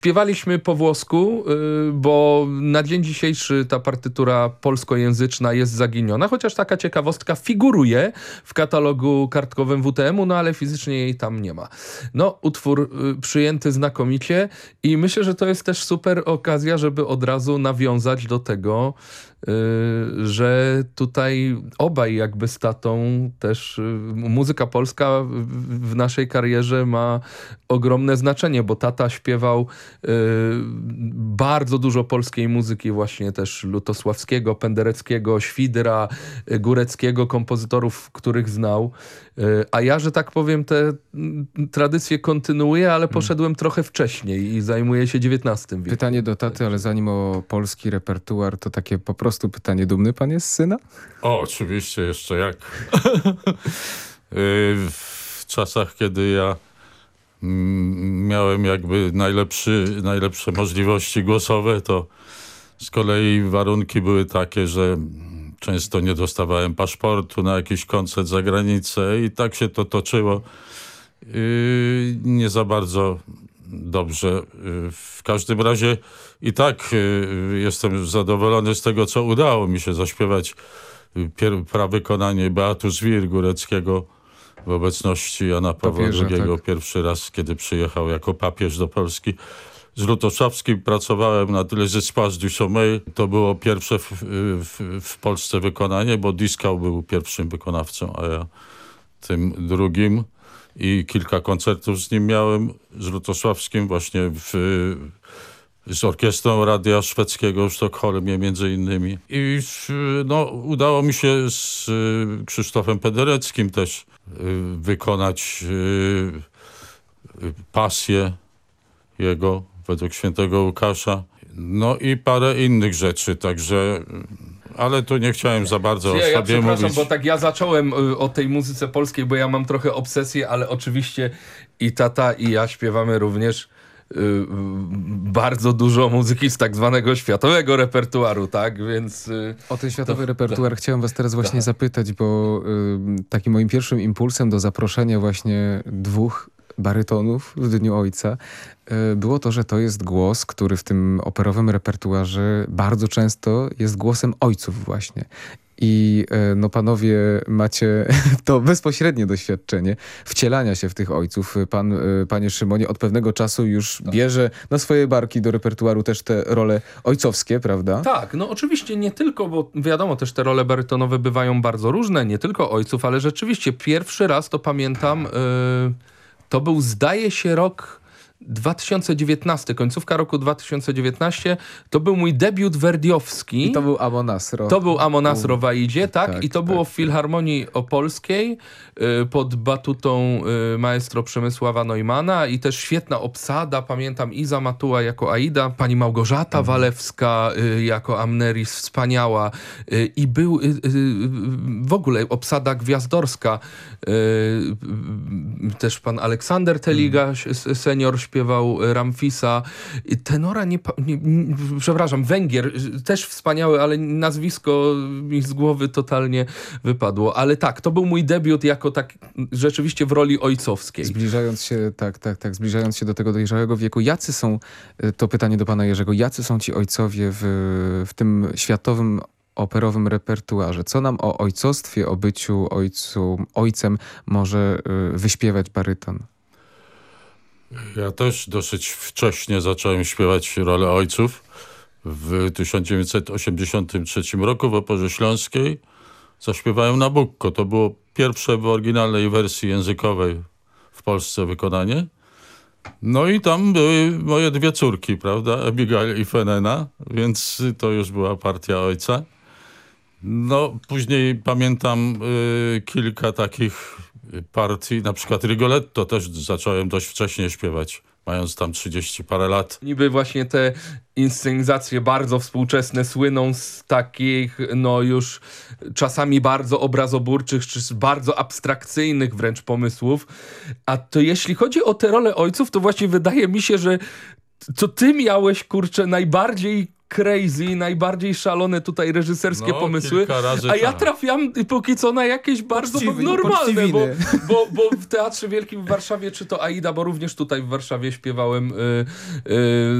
Śpiewaliśmy po włosku, bo na dzień dzisiejszy ta partytura polskojęzyczna jest zaginiona, chociaż taka ciekawostka figuruje w katalogu kartkowym WTM-u, no ale fizycznie jej tam nie ma. No, utwór przyjęty znakomicie i myślę, że to jest też super okazja, żeby od razu nawiązać do tego, że tutaj obaj jakby z tatą też muzyka polska w naszej karierze ma ogromne znaczenie, bo tata śpiewał bardzo dużo polskiej muzyki, właśnie też Lutosławskiego, Pendereckiego, Świdra, Góreckiego, kompozytorów, których znał. A ja, że tak powiem, te tradycje kontynuuję, ale poszedłem trochę wcześniej i zajmuję się XIX wiekiem. Pytanie do taty, ale zanim o polski repertuar, to takie po prostu pytanie. Dumny pan jest z syna? O, oczywiście, jeszcze jak. W czasach, kiedy ja miałem jakby najlepsze możliwości głosowe, to z kolei warunki były takie, że często nie dostawałem paszportu na jakiś koncert za granicę i tak się to toczyło. Nie za bardzo dobrze. W każdym razie i tak jestem zadowolony z tego, co udało mi się zaśpiewać. Prawykonanie Beatus Wir Góreckiego w obecności Jana Pawła II. Tak. Pierwszy raz, kiedy przyjechał jako papież do Polski. Z Lutosławskim pracowałem na Les Espaces du Sommeil. To było pierwsze w Polsce wykonanie, bo Dieskau był pierwszym wykonawcą, a ja tym drugim. I kilka koncertów z nim miałem, z Lutosławskim właśnie z orkiestrą Radia Szwedzkiego w Sztokholmie między innymi. I no, udało mi się z Krzysztofem Pendereckim też wykonać pasję jego według świętego Łukasza. No i parę innych rzeczy, także... Ale tu nie chciałem za bardzo o sobie mówić. Przepraszam, bo tak ja zacząłem o tej muzyce polskiej, bo ja mam trochę obsesję, ale oczywiście i tata, i ja śpiewamy również bardzo dużo muzyki z tak zwanego światowego repertuaru, tak? Więc... O ten światowy repertuar chciałem was teraz właśnie zapytać, bo takim moim pierwszym impulsem do zaproszenia właśnie dwóch barytonów w Dniu Ojca było to, że to jest głos, który w tym operowym repertuarze bardzo często jest głosem ojców właśnie. I no panowie macie to bezpośrednie doświadczenie wcielania się w tych ojców. Pan, panie Szymonie, od pewnego czasu już bierze na swoje barki do repertuaru też te role ojcowskie, prawda? Tak, no oczywiście nie tylko, bo wiadomo, też te role barytonowe bywają bardzo różne, nie tylko ojców, ale rzeczywiście pierwszy raz to pamiętam, to był, zdaje się, rok 2019, końcówka roku 2019, to był mój debiut werdiowski. I to był Amonasro. To był Amonasro w Aidzie, tak? Tak, I to było w Filharmonii Opolskiej pod batutą maestro Przemysława Neumana i też świetna obsada, pamiętam, Iza Matuła jako Aida, pani Małgorzata Walewska jako Amneris, wspaniała i był w ogóle obsada gwiazdorska. Też pan Aleksander Teliga, senior, śpiewał Ramfisa. Tenora, przepraszam, Węgier, też wspaniały, ale nazwisko mi z głowy totalnie wypadło. Ale tak, to był mój debiut jako tak rzeczywiście w roli ojcowskiej. Zbliżając się, zbliżając się do tego dojrzałego wieku, jacy są, to pytanie do pana Jerzego, jacy są ci ojcowie w tym światowym operowym repertuarze? Co nam o ojcostwie, o byciu ojcem może wyśpiewać baryton? Ja też dosyć wcześnie zacząłem śpiewać rolę ojców. W 1983 roku w Operze Śląskiej zaśpiewałem Nabucco. To było pierwsze w oryginalnej wersji językowej w Polsce wykonanie. No i tam były moje dwie córki, prawda? Abigail i Fenena, więc to już była partia ojca. No, później pamiętam kilka takich partii, na przykład Rigoletto też zacząłem dość wcześnie śpiewać, mając tam 30 parę lat. Niby właśnie te inscenizacje bardzo współczesne słyną z takich, no już czasami bardzo obrazoburczych, czy bardzo abstrakcyjnych wręcz pomysłów. A to jeśli chodzi o te role ojców, to właśnie wydaje mi się, że to ty miałeś, kurczę, najbardziej crazy, najbardziej szalone tutaj reżyserskie pomysły, kilka razy a ja tak. trafiam póki co na jakieś bardzo normalne, bo w Teatrze Wielkim w Warszawie, czy to Aida, bo również tutaj w Warszawie śpiewałem